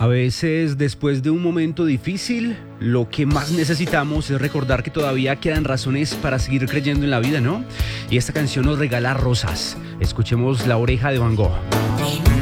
A veces, después de un momento difícil, lo que más necesitamos es recordar que todavía quedan razones para seguir creyendo en la vida, ¿no? Y esta canción nos regala rosas. Escuchemos La Oreja de Van Gogh.